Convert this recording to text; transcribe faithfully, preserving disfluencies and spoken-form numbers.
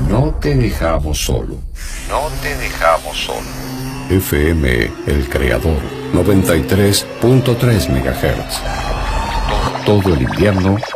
No te dejamos solo. No te dejamos solo. F M El Creador, noventa y tres punto tres megahertz. Todo el invierno